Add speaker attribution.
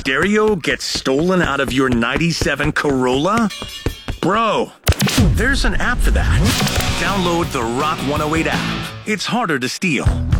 Speaker 1: stereo gets stolen out of your 97 Corolla? Bro, there's an app for that. Download the Rock 108 app. It's harder to steal.